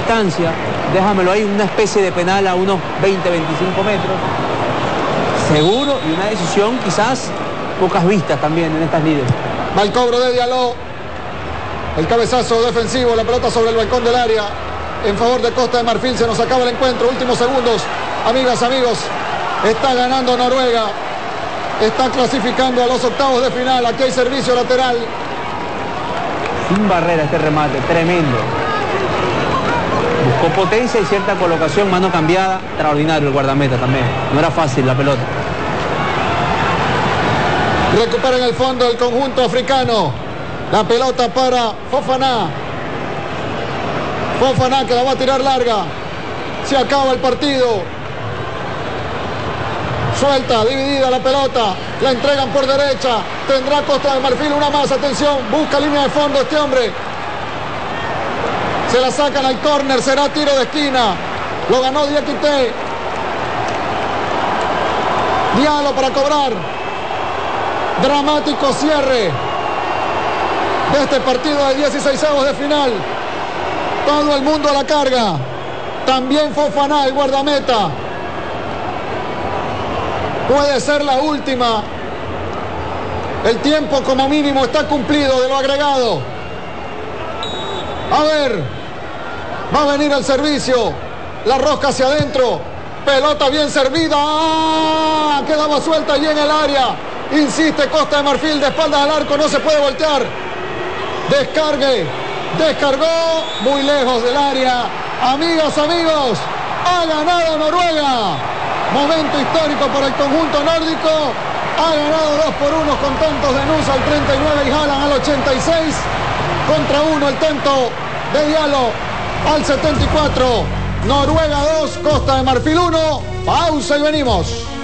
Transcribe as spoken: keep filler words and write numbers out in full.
distancia, déjamelo ahí, una especie de penal a unos veinte, veinticinco metros. Seguro, y una decisión quizás pocas vistas también en estas lides. Va el cobro de Diallo. El cabezazo defensivo, la pelota sobre el balcón del área. En favor de Costa de Marfil, se nos acaba el encuentro. Últimos segundos. Amigas, amigos, está ganando Noruega. Está clasificando a los octavos de final. Aquí hay servicio lateral. Sin barrera este remate, tremendo. Buscó potencia y cierta colocación, mano cambiada. Extraordinario el guardameta también. No era fácil la pelota. Recupera en el fondo el conjunto africano. La pelota para Fofana. Fofana que la va a tirar larga. Se acaba el partido. Suelta, dividida la pelota. La entregan por derecha. Tendrá Costa de Marfil una más. Atención, busca línea de fondo este hombre. Se la sacan al córner. Será tiro de esquina. Lo ganó Diakité. Diallo para cobrar. Dramático cierre de este partido de dieciseisavos de final. Todo el mundo a la carga. También Fofana, el guardameta. Puede ser la última. El tiempo como mínimo está cumplido de lo agregado. A ver. Va a venir el servicio. La rosca hacia adentro. Pelota bien servida. ¡Ah! Quedaba suelta allí en el área. Insiste Costa de Marfil de espaldas al arco. No se puede voltear. Descargue. Descargó. Muy lejos del área. Amigas, amigos. Ha ganado Noruega. Momento histórico para el conjunto nórdico. Ha ganado dos por uno con tantos de Nusa al treinta y nueve y Haaland al ochenta y seis. Contra uno el tanto de Diallo al setenta y cuatro. Noruega dos, Costa de Marfil uno. Pausa y venimos.